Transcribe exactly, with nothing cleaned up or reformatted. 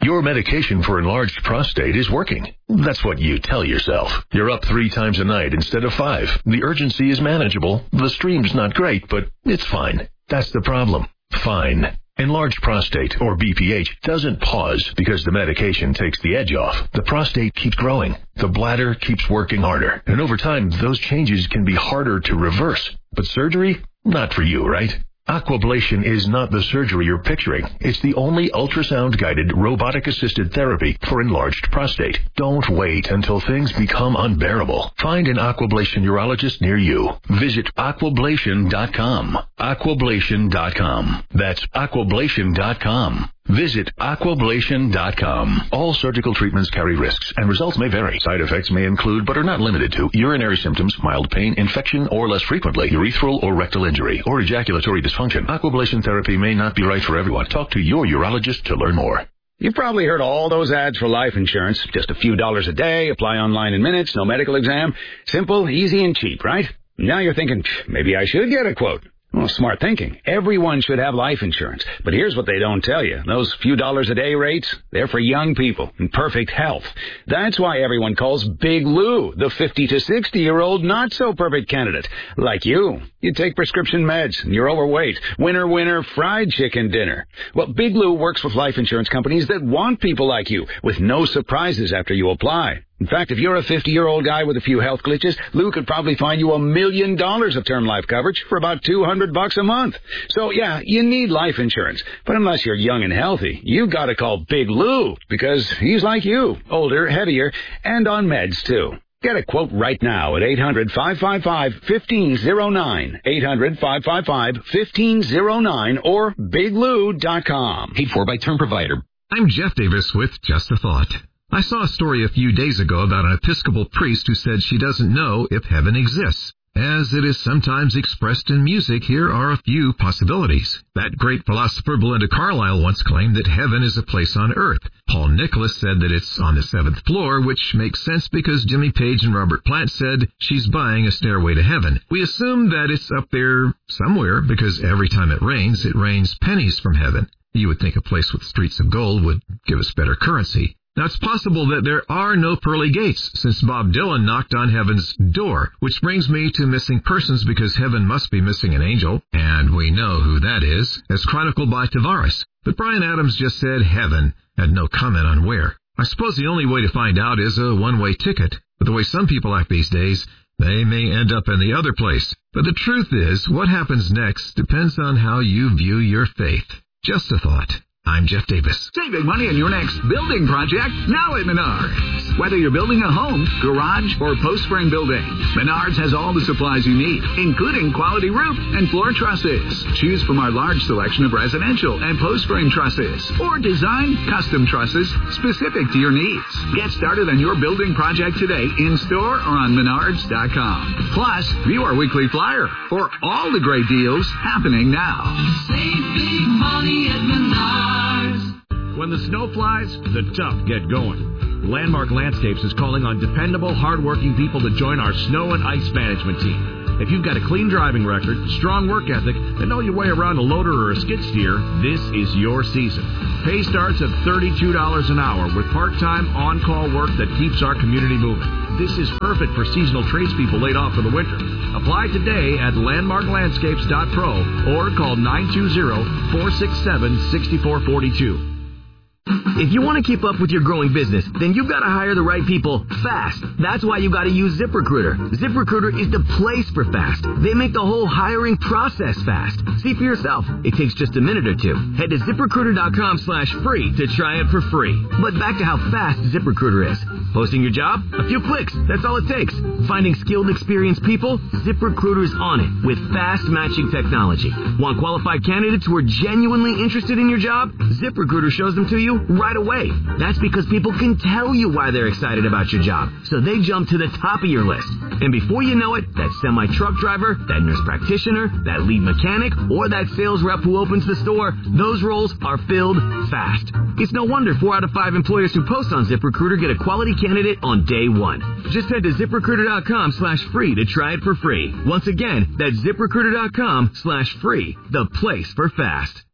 Your medication for enlarged prostate is working. That's what you tell yourself. You're up three times a night instead of five. The urgency is manageable. The stream's not great, but it's fine. That's the problem. Fine. Enlarged prostate, or B P H, doesn't pause because the medication takes the edge off. The prostate keeps growing. The bladder keeps working harder. And over time, those changes can be harder to reverse. But surgery? Not for you, right? Aquablation is not the surgery you're picturing. It's the only ultrasound-guided, robotic-assisted therapy for enlarged prostate. Don't wait until things become unbearable. Find an Aquablation urologist near you. Visit aquablation dot com. aquablation dot com. That's aquablation dot com. Visit aquablation dot com. All surgical treatments carry risks, and results may vary. Side effects may include, but are not limited to, urinary symptoms, mild pain, infection, or less frequently, urethral or rectal injury, or ejaculatory dysfunction. Aquablation therapy may not be right for everyone. Talk to your urologist to learn more. You've probably heard all those ads for life insurance. Just a few dollars a day, apply online in minutes, no medical exam. Simple, easy, and cheap, right? Now you're thinking, maybe I should get a quote. Well, smart thinking. Everyone should have life insurance. But here's what they don't tell you. Those few dollars a day rates, they're for young people in perfect health. That's why everyone calls Big Lou the fifty to sixty-year-old not-so-perfect candidate. Like you. You take prescription meds, and you're overweight. Winner, winner, fried chicken dinner. Well, Big Lou works with life insurance companies that want people like you, with no surprises after you apply. In fact, if you're a fifty-year-old guy with a few health glitches, Lou could probably find you a million dollars of term life coverage for about two hundred bucks a month. So, yeah, you need life insurance. But unless you're young and healthy, you've got to call Big Lou, because he's like you, older, heavier, and on meds, too. Get a quote right now at eight hundred, five five five, one five zero nine, eight hundred, five five five, one five zero nine, or big lou dot com. Paid for by Term Provider. I'm Jeff Davis with Just a Thought. I saw a story a few days ago about an Episcopal priest who said she doesn't know if heaven exists. As it is sometimes expressed in music, here are a few possibilities. That great philosopher Belinda Carlisle once claimed that heaven is a place on earth. Paul Nicholas said that it's on the seventh floor, which makes sense because Jimmy Page and Robert Plant said she's buying a stairway to heaven. We assume that it's up there somewhere because every time it rains, it rains pennies from heaven. You would think a place with streets of gold would give us better currency. Now, it's possible that there are no pearly gates, since Bob Dylan knocked on heaven's door, which brings me to missing persons because heaven must be missing an angel, and we know who that is, as chronicled by Tavares. But Brian Adams just said heaven, had no comment on where. I suppose the only way to find out is a one-way ticket, but the way some people act these days, they may end up in the other place. But the truth is, what happens next depends on how you view your faith. Just a thought. I'm Jeff Davis. Save big money on your next building project now at Menards. Whether you're building a home, garage, or post-frame building, Menards has all the supplies you need, including quality roof and floor trusses. Choose from our large selection of residential and post-frame trusses, or design custom trusses specific to your needs. Get started on your building project today in-store or on menards dot com. Plus, view our weekly flyer for all the great deals happening now. Save big money at Menards. When the snow flies, the tough get going. Landmark Landscapes is calling on dependable, hardworking people to join our snow and ice management team. If you've got a clean driving record, strong work ethic, and know your way around a loader or a skid steer, this is your season. Pay starts at thirty-two dollars an hour with part-time, on-call work that keeps our community moving. This is perfect for seasonal tradespeople laid off for the winter. Apply today at landmark landscapes dot pro or call nine two zero, four six seven, six four four two. If you want to keep up with your growing business, then you've got to hire the right people fast. That's why you've got to use ZipRecruiter. ZipRecruiter is the place for fast. They make the whole hiring process fast. See for yourself. It takes just a minute or two. Head to ZipRecruiter.com slash free to try it for free. But back to how fast ZipRecruiter is. Posting your job? A few clicks. That's all it takes. Finding skilled, experienced people? ZipRecruiter's on it with fast matching technology. Want qualified candidates who are genuinely interested in your job? ZipRecruiter shows them to you right away. That's because people can tell you why they're excited about your job. So they jump to the top of your list. And before you know it, that semi-truck driver, that nurse practitioner, that lead mechanic, or that sales rep who opens the store, those roles are filled fast. It's no wonder four out of five employers who post on ZipRecruiter get a quality candidate on day one. Just head to ZipRecruiter.com slash free to try it for free. Once again, that's ZipRecruiter.com slash free, the place for fast.